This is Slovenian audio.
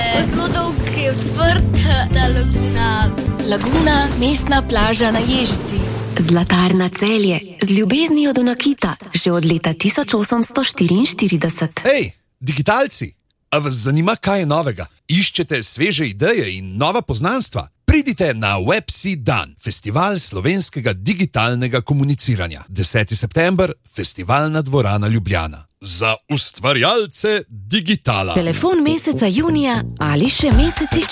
Zelo dolg je odprt, ta laguna. Laguna, mestna plaža na Ježici. Zlatarna Celje, z ljubeznijo do nakita, že od leta 1844. Hej, digitalci, a vas zanima, kaj je novega? Iščete sveže ideje in nova poznanstva? Pridite na Websi dan, festival slovenskega digitalnega komuniciranja. 10. september, Festivalna dvorana Ljubljana. Za ustvarjalce digitala. Telefon meseca junija ali še meseci